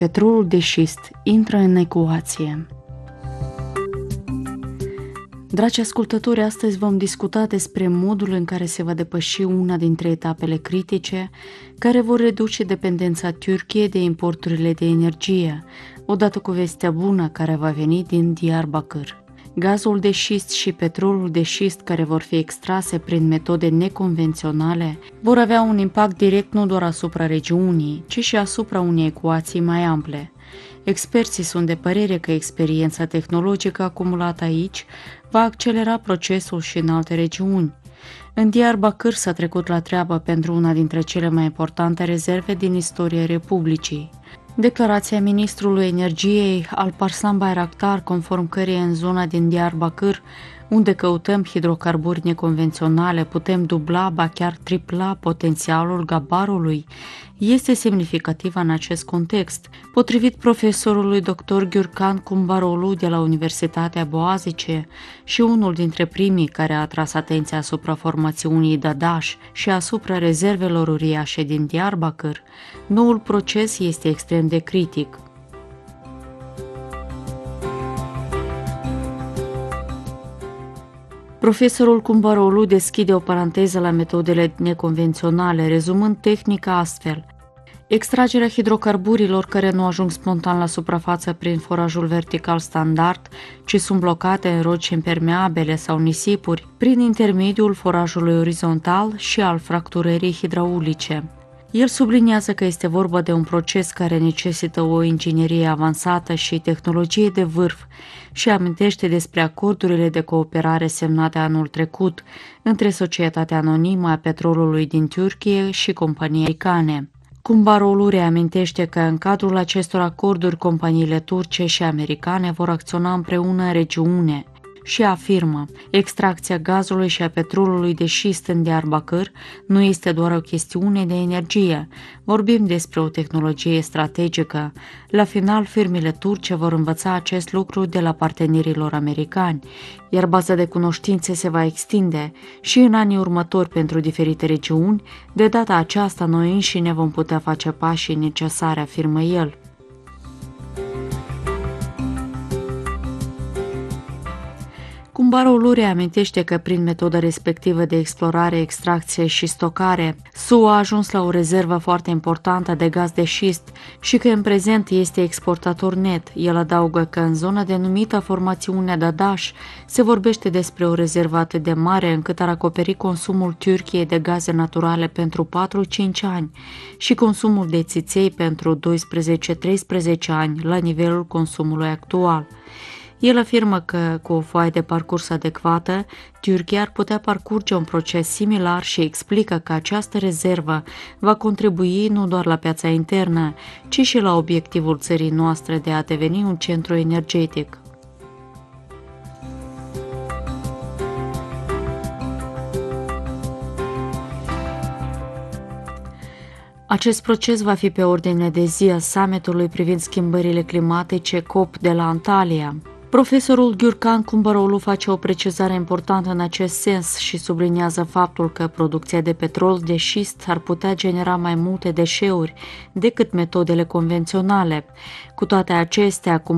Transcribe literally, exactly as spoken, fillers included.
Petrolul de șist intră în ecuație. Dragi ascultători, astăzi vom discuta despre modul în care se va depăși una dintre etapele critice care vor reduce dependența Turciei de importurile de energie, odată cu vestea bună care va veni din Diyarbakır. Gazul de șist și petrolul de șist care vor fi extrase prin metode neconvenționale vor avea un impact direct nu doar asupra regiunii, ci și asupra unei ecuații mai ample. Experții sunt de părere că experiența tehnologică acumulată aici va accelera procesul și în alte regiuni. În Diyarbakır s-a trecut la treabă pentru una dintre cele mai importante rezerve din istoria Republicii. Declarația ministrului energiei Alparslan Bayraktar, conform căreia în zona din Diyarbakır, unde căutăm hidrocarburi neconvenționale, putem dubla, ba chiar tripla potențialul gabarului, este semnificativă în acest context. Potrivit profesorului doctor Gürkan Kumbaroğlu de la Universitatea Boğaziçi și unul dintre primii care a atras atenția asupra formațiunii Dadaş și asupra rezervelor uriașe din Diyarbakır, noul proces este extrem de critic. Profesorul Kumbaroğlu deschide o paranteză la metodele neconvenționale, rezumând tehnica astfel: extragerea hidrocarburilor care nu ajung spontan la suprafață prin forajul vertical standard, ci sunt blocate în roci impermeabile sau nisipuri, prin intermediul forajului orizontal și al fracturării hidraulice. El subliniază că este vorba de un proces care necesită o inginerie avansată și tehnologie de vârf și amintește despre acordurile de cooperare semnate anul trecut între Societatea Anonimă a Petrolului din Turcie și companii americane. Kumbaroğlu reamintește că în cadrul acestor acorduri companiile turce și americane vor acționa împreună în regiune și afirmă: extracția gazului și a petrolului de șist în Diyarbakır nu este doar o chestiune de energie, vorbim despre o tehnologie strategică. La final, firmele turce vor învăța acest lucru de la partenerilor americani, iar baza de cunoștințe se va extinde și în anii următori pentru diferite regiuni. De data aceasta, noi înșine vom putea face pașii necesari, afirmă el. Kumbaroğlu reamintește că prin metoda respectivă de explorare, extracție și stocare, S U A a ajuns la o rezervă foarte importantă de gaz de șist și că în prezent este exportator net. El adaugă că în zona denumită formațiunea Dadaş se vorbește despre o rezervă atât de mare încât ar acoperi consumul Turciei de gaze naturale pentru patru-cinci ani și consumul de țiței pentru doisprezece-treisprezece ani la nivelul consumului actual. El afirmă că, cu o foaie de parcurs adecvată, Turcia ar putea parcurge un proces similar și explică că această rezervă va contribui nu doar la piața internă, ci și la obiectivul țării noastre de a deveni un centru energetic. Acest proces va fi pe ordine de zi a summitului privind schimbările climatice COP de la Antalya. Profesorul Gürkan Kumbaroğlu face o precizare importantă în acest sens și subliniază faptul că producția de petrol de șist ar putea genera mai multe deșeuri decât metodele convenționale. Cu toate acestea,